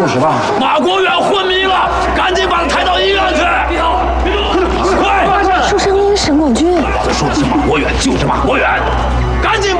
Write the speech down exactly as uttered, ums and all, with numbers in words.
就是吧。 马国远昏迷了，赶紧把他抬到医院去！别动，别动，快！ 受伤的是沈广军。 我说的是马国远，就是马国远，赶紧！